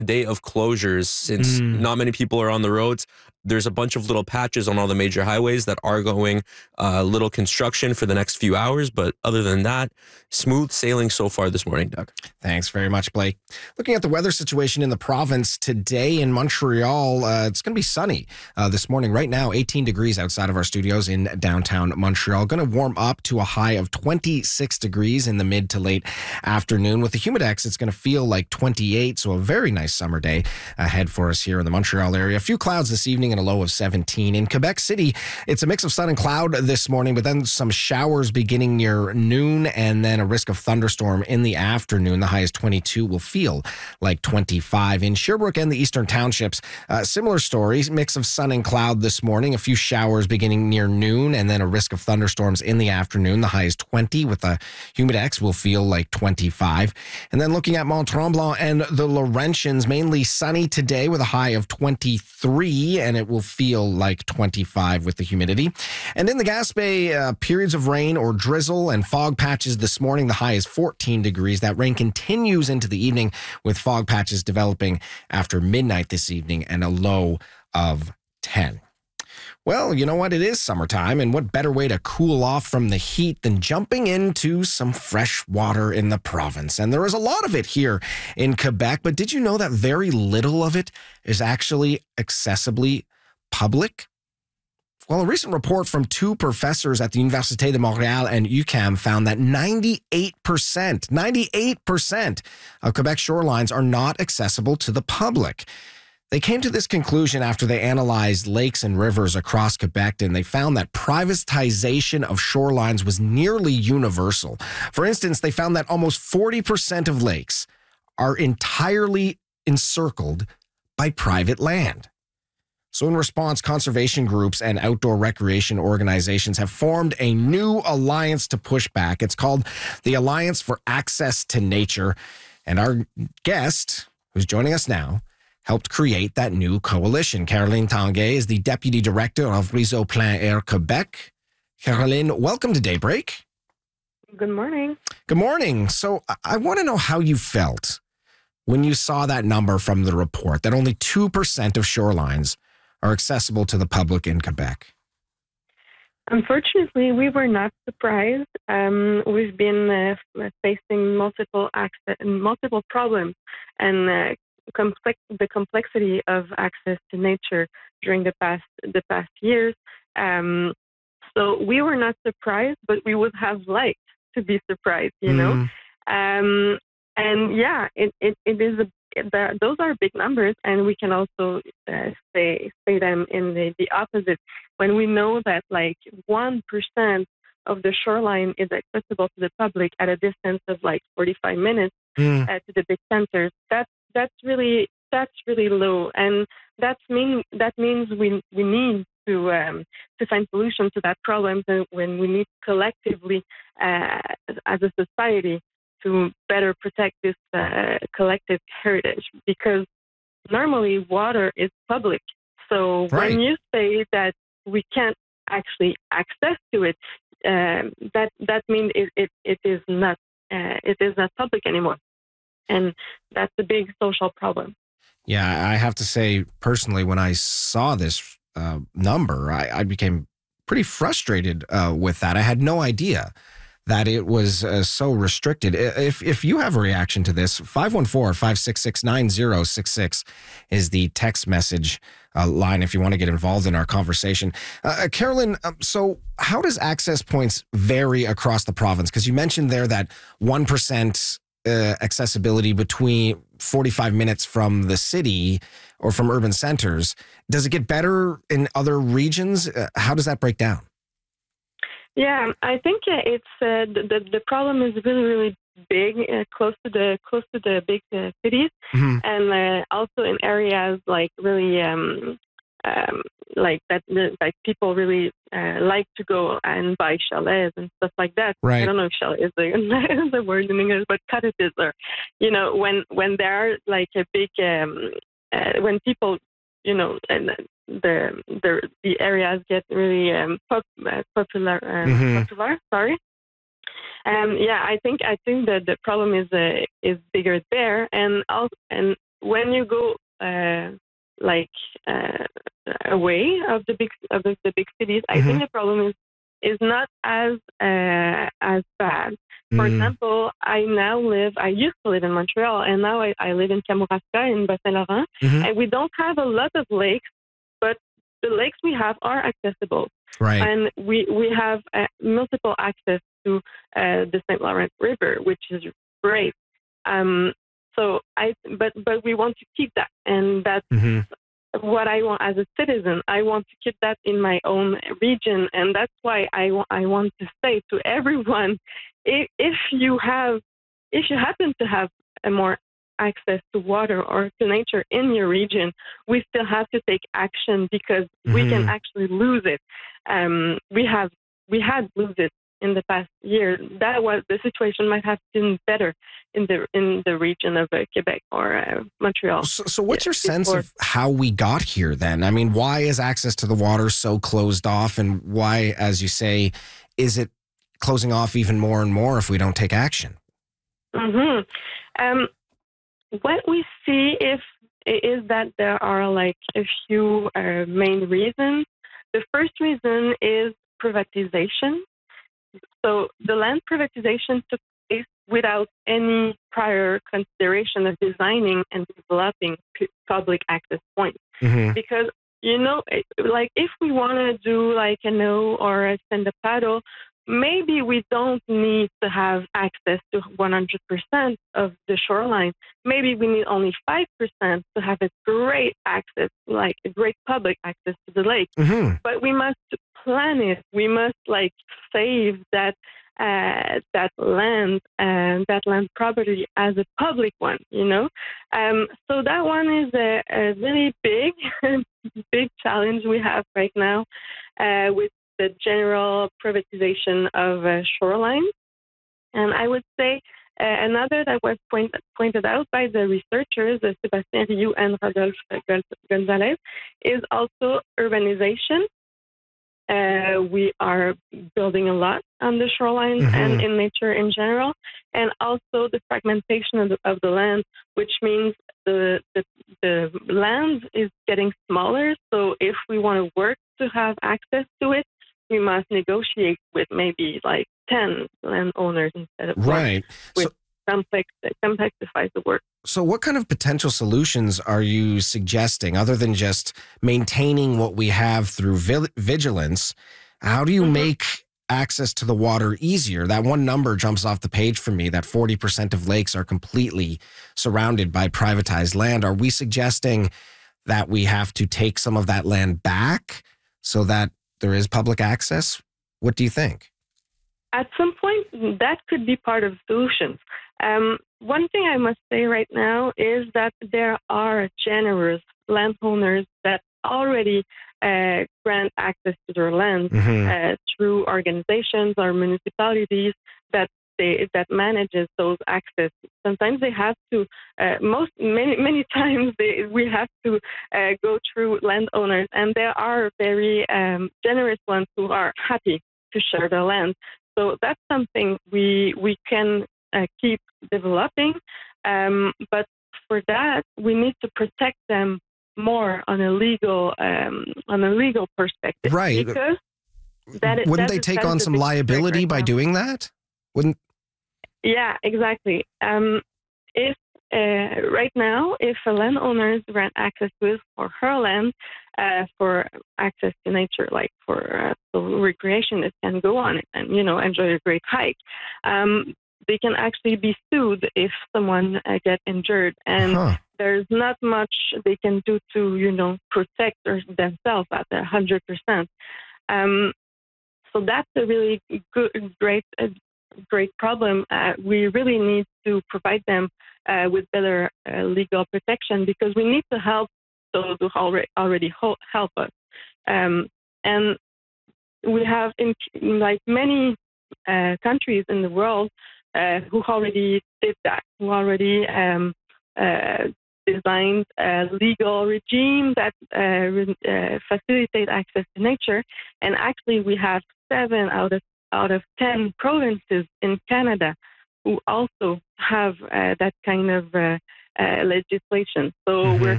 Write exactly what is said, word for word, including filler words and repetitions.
day of closures since Mm. not many people are on the roads. There's a bunch of little patches on all the major highways that are going uh, little construction for the next few hours. But other than that, smooth sailing so far this morning, Doug. Thanks very much, Blake. Looking at the weather situation in the province today in Montreal, uh, it's going to be sunny uh, this morning. Right now, eighteen degrees outside of our studios in downtown Montreal. Going to warm up to a high of twenty-six degrees in the mid to late afternoon. With the Humidex, it's going to feel like twenty-eight, so a very nice summer day ahead for us here in the Montreal area. A few clouds this evening and a low of seventeen. In Quebec City, it's a mix of sun and cloud this morning, but then some showers beginning near noon and then a risk of thunderstorm in the afternoon. The high is twenty-two, will feel like twenty-five. In Sherbrooke and the Eastern Townships, uh, similar stories, mix of sun and cloud this morning, a few showers beginning near noon and then a risk of thunderstorms in the afternoon. The high is twenty with a Humidex, will feel like twenty-five. And then looking at Mont Tremblant and the Laurentians, mainly sunny today with a high of twenty-three, and it will feel like twenty-five with the humidity. And in the Gaspé, uh, periods of rain or drizzle and fog patches this morning. The high is fourteen degrees. That rain continues into the evening with fog patches developing after midnight this evening and a low of ten. Well, you know what? It is summertime, and what better way to cool off from the heat than jumping into some fresh water in the province? And there is a lot of it here in Quebec, but did you know that very little of it is actually accessibly public? Well, a recent report from two professors at the Université de Montréal and U Q A M found that ninety-eight percent, ninety-eight percent of Quebec shorelines are not accessible to the public. They came to this conclusion after they analyzed lakes and rivers across Quebec, and they found that privatization of shorelines was nearly universal. For instance, they found that almost forty percent of lakes are entirely encircled by private land. So in response, conservation groups and outdoor recreation organizations have formed a new alliance to push back. It's called the Alliance for Access to Nature. And our guest, who's joining us now, helped create that new coalition. Caroline Tanguay is the Deputy Director of Réseau Plein Air Quebec. Caroline, welcome to Daybreak. Good morning. Good morning. So I want to know how you felt when you saw that number from the report, that only two percent of shorelines are accessible to the public in Quebec. Unfortunately, we were not surprised. Um, we've been uh, facing multiple access, multiple problems and uh, complex, the complexity of access to nature during the past the past years. Um, so we were not surprised, but we would have liked to be surprised, you know. Mm. Um, and yeah, it, it, it is a The, those are big numbers, and we can also uh, say say them in the, the opposite. When we know that like one percent of the shoreline is accessible to the public at a distance of like forty-five minutes Mm. uh, to the big centers, that that's really that's really low, and that's mean that means we we need to um, to find solutions to that problem, and when we need collectively uh, as a society to better protect this uh, collective heritage, because normally water is public. So Right. when you say that we can't actually access to it, um, that that means it, it, it is not uh, it is not public anymore, and that's a big social problem. Yeah, I have to say personally, when I saw this uh, number, I, I became pretty frustrated uh, with that. I had no idea that it was uh, so restricted. If if you have a reaction to this, five one four, five six six, nine zero six six is the text message uh, line if you want to get involved in our conversation. Uh, Carolyn, um, so how does access points vary across the province? Because you mentioned there that one percent uh, accessibility between forty-five minutes from the city or from urban centers. Does it get better in other regions? Uh, how does that break down? Yeah, I think uh, it's uh, the the problem is really really big, uh, close to the close to the big uh, cities, Mm-hmm. and uh, also in areas like really um, um, like that like people really uh, like to go and buy chalets and stuff like that. Right. I don't know if chalet is the, is the word in English, but cottages are, you know, when when there are like a big um, uh, when people, you know, and the the the areas get really um, pop, uh, popular. Um, Mhm. Popular, sorry. Um, yeah, I think I think that the problem is uh, is bigger there, and also, and when you go uh, like uh, away of the big of the, the big cities, I Mm-hmm. think the problem is is not as uh, as bad. For Mm, example, I now live. I used to live in Montreal, and now I, I live in Kamouraska in Bas-Saint-Laurent, hmm. and we don't have a lot of lakes, but the lakes we have are accessible, Right. and we we have uh, multiple access to uh, the Saint Lawrence River, which is great. Um, so I, but but we want to keep that, and that's Hmm. what I want as a citizen. I want to keep that in my own region, and that's why I, wa- I want to say to everyone, if, if you have, if you happen to have a more access to water or to nature in your region, we still have to take action because we can Hmm. actually lose it. Um, we have we had lose it in the past year. That was the situation might have been better in the in the region of uh, Quebec or uh, Montreal. So, so Yeah, what's your sense before. of how we got here then? I mean, why is access to the water so closed off? And why, as you say, is it closing off even more and more if we don't take action? hmm Um, what we see if is that there are like a few uh, main reasons. The first reason is privatization. So the land privatization took place without any prior consideration of designing and developing pu- public access points. Hmm. Because, you know, it- like if we want to do like a no or a stand up paddle, maybe we don't need to have access to one hundred percent of the shoreline. Maybe we need only five percent to have a great access, like a great public access to the lake. Hmm. But we must plan it. We must like save that uh, that land and that land property as a public one. You know, um, so that one is a, a really big, big challenge we have right now uh, with the general privatization of uh, shoreline. And I would say uh, another that was point, pointed out by the researchers, uh, Sébastien Rioux and Rodolphe Gonzalez, is also urbanization. Uh, we are building a lot on the shorelines Hmm. and in nature in general, and also the fragmentation of the, of the land, which means the, the the land is getting smaller. So if we want to work to have access to it, we must negotiate with maybe like ten landowners instead of one, Right. which So, complex complexifies the work. so what kind of potential solutions are you suggesting other than just maintaining what we have through vil- vigilance? How do you Mhm. make access to the water easier? That one number jumps off the page for me, that forty percent of lakes are completely surrounded by privatized land. Are we suggesting that we have to take some of that land back so that there is public access? What do you think? At some point, that could be part of solutions. Um, one thing I must say right now is that there are generous landowners that already uh, grant access to their land Hmm. uh, through organizations or municipalities that they that manages those access. Sometimes they have to. Uh, most many many times they, we have to uh, go through landowners, and there are very um, generous ones who are happy to share their land. So that's something we we can uh, keep developing, um, but for that we need to protect them more on a legal um, on a legal perspective, Right. because that is, Wouldn't that they is, take that is on the some big liability right by now. doing that? Wouldn't Yeah, exactly. Um, if uh, right now, if a landowner grant access to his or her land uh, for access to nature, like for uh, so recreation, it can go on it and you know enjoy a great hike. Um, they can actually be sued if someone uh, get injured, and huh. there's not much they can do to you know protect their, themselves at a hundred percent. Um, so that's a really good, great, uh, great problem. Uh, we really need to provide them uh, with better uh, legal protection because we need to help those who already already ho- help us. Um, and we have in, in like many uh, countries in the world uh, who already did that, who already um, uh, designed a legal regime that uh, re- uh, facilitate access to nature. And actually, we have seven out of out of ten provinces in Canada who also have uh, that kind of uh, uh, legislation. So Mhm. we're